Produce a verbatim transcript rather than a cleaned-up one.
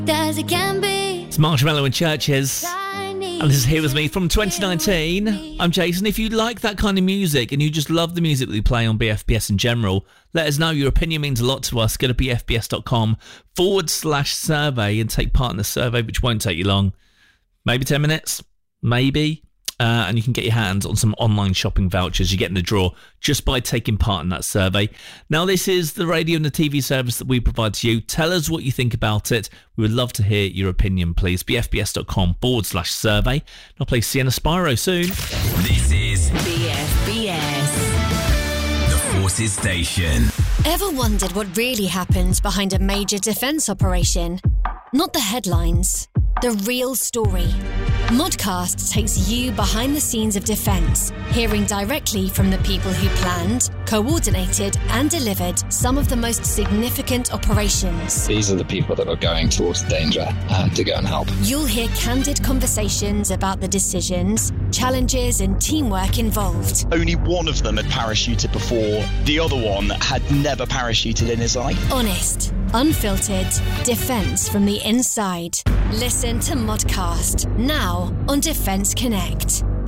as it can be. It's Marshmallow and Churches. And this is Here With Me from twenty nineteen. I'm Jason. If you like that kind of music and you just love the music that we play on B F B S in general, let us know. Your opinion means a lot to us. Go to bfbs.com forward slash survey and take part in the survey, which won't take you long. Maybe ten minutes. Maybe. Uh, and you can get your hands on some online shopping vouchers. You get in the draw just by taking part in that survey. Now, this is the radio and the T V service that we provide to you. Tell us what you think about it. We would love to hear your opinion, please. bfbs.com forward slash survey. I'll play Sienna Spyro soon. This is B F B S, the Forces Station. Ever wondered what really happens behind a major defence operation? Not the headlines, the real story. Modcast takes you behind the scenes of defence, hearing directly from the people who planned, coordinated and delivered some of the most significant operations. These are the people that are going towards danger uh, to go and help. You'll hear candid conversations about the decisions, challenges and teamwork involved. Only one of them had parachuted before. The other one had never parachuted in his life. Honest, unfiltered, defence from the inside. Listen to Modcast now on Defence Connect.